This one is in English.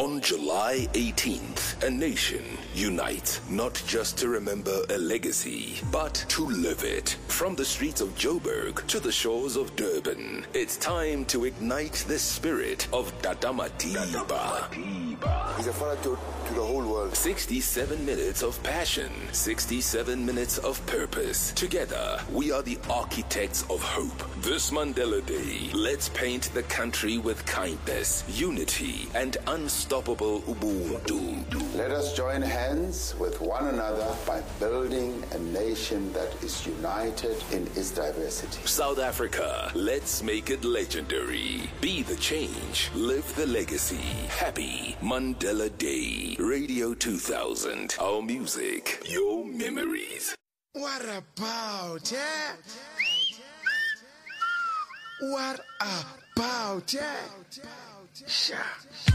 On July 18th, a nation unites not just to remember a legacy, but to live it. From the streets of Joburg to the shores of Durban, it's time to ignite the spirit of Tata Madiba. He's a father to the whole world. 67 minutes of passion, 67 minutes of purpose. Together, we are the architects of hope. This Mandela Day, let's paint the country with kindness, unity, and unstoppable Ubuntu. Let us join hands with one another by building a nation that is united in its diversity. South Africa, let's make it legendary. Be the change, live the legacy. Happy Mandela Day. Radio 2000. Our music, your memories. What about it? What about it? Sha.